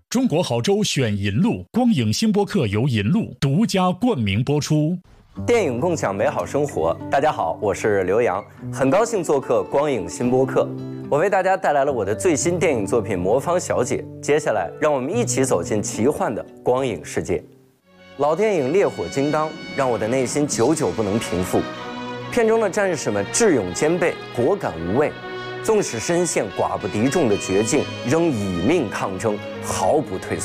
中国好粥选银鹭，光影星播客由银鹭独家冠名播出。 电影共享美好生活，大家好，我是刘洋，很高兴做客光影新播客。我为大家带来了我的最新电影作品《魔方小姐》，接下来让我们一起走进奇幻的光影世界。老电影《烈火金刚》让我的内心久久不能平复。片中的战士们智勇兼备，果敢无畏，纵使身陷寡不敌众的绝境，仍以命抗争，毫不退缩。